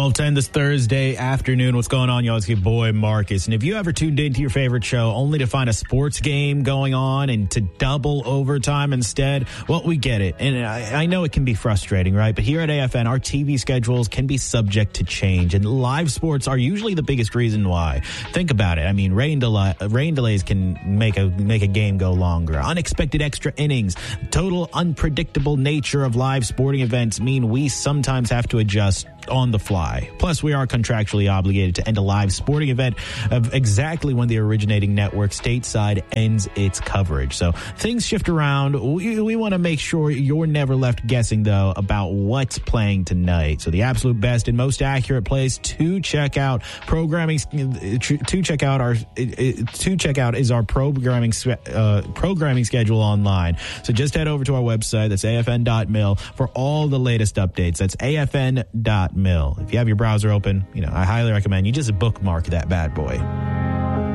12:10 this Thursday afternoon. What's going on, y'all? It's your boy Marcus. And if you ever tuned into your favorite show only to find a sports game going on and to double overtime instead, well, we get it. And I know it can be frustrating, right? But here at AFN, our TV schedules can be subject to change, and live sports are usually the biggest reason why. Think about it. I mean, rain delays can make a game go longer. Unexpected extra innings, total unpredictable nature of live sporting events mean we sometimes have to adjust on the fly. Plus, we are contractually obligated to end a live sporting event of exactly when the originating network stateside ends its coverage. So things shift around. We want to make sure you're never left guessing, though, about what's playing tonight. So the absolute best and most accurate place to check out programming is our programming schedule online. So just head over to our website. That's afn.mil for all the latest updates. That's afn.mil. If you have your browser open, I highly recommend you just bookmark that bad boy.